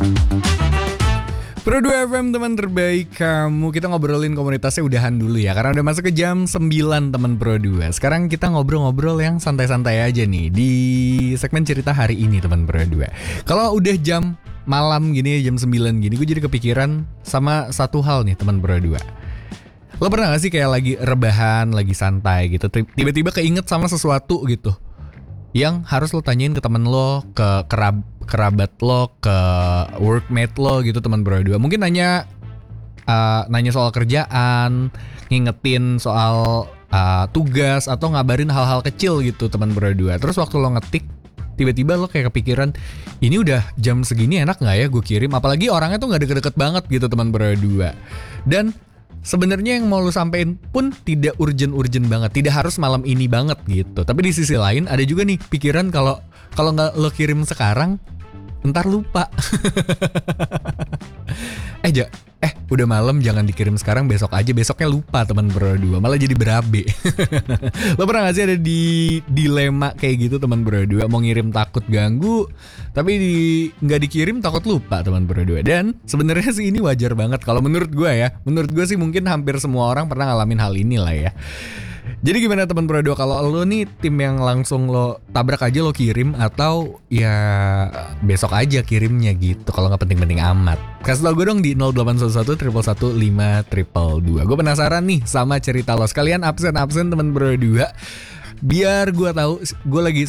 Pro 2 FM teman terbaik kamu. Kita ngobrolin komunitasnya udahan dulu ya, karena udah masuk ke jam 9 teman Pro 2. Sekarang kita ngobrol-ngobrol yang santai-santai aja nih di segmen cerita hari ini teman Pro 2. Kalau udah jam malam gini, jam 9 gini, gue jadi kepikiran sama satu hal nih teman Pro 2. Lo pernah gak sih kayak lagi rebahan, lagi santai gitu, tiba-tiba keinget sama sesuatu gitu yang harus lo tanyain ke temen lo, ke kerabat lo, ke workmate lo gitu teman Pro 2. Mungkin nanya soal kerjaan, ngingetin soal tugas, atau ngabarin hal-hal kecil gitu teman Pro 2. Terus waktu lo ngetik, tiba-tiba lo kayak kepikiran, ini udah jam segini enak gak ya gue kirim? Apalagi orangnya tuh gak deket-deket banget gitu teman Pro 2. Dan sebenarnya yang mau lo sampein pun tidak urgent banget, tidak harus malam ini banget gitu. Tapi di sisi lain ada juga nih pikiran kalau nggak lo kirim sekarang, ntar lupa. Udah malam, jangan dikirim sekarang, besok aja. Besoknya lupa teman Pro 2, malah jadi berabe. Lo pernah gak sih ada di dilema kayak gitu teman Pro 2? Mau ngirim takut ganggu, tapi nggak dikirim takut lupa teman Pro 2. Dan sebenarnya sih ini wajar banget kalau menurut gue ya. Menurut gue sih mungkin hampir semua orang pernah ngalamin hal ini lah ya. Jadi gimana teman Pro 2, kalau lo nih tim yang langsung lo tabrak aja lo kirim, atau ya besok aja kirimnya gitu kalau nggak penting-penting amat? Kasih tau gue dong di 0811 111 5222. Gue penasaran nih sama cerita lo. Sekalian absen teman Pro 2, biar gue tahu gue lagi